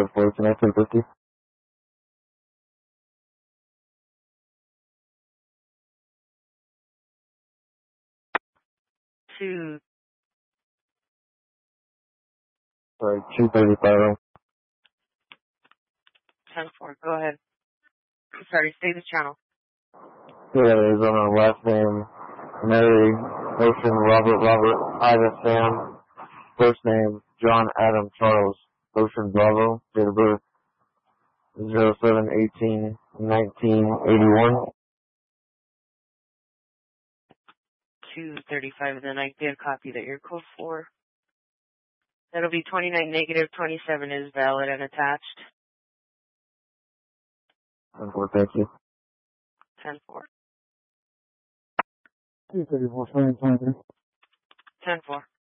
code 4, can I take 50? 235. 10-4, go ahead. I'm sorry, stay the channel. Yeah, Arizona, last name, Mary, Ocean, Robert, Ida, Sam, first name, John, Adam, Charles, Ocean, Bravo, date of birth, 07/18/1981. 235, and then I did copy that your code 4. That'll be 29 negative 27 is valid and attached. 10-4, thank you. 10-4. 234, 723. 10-4.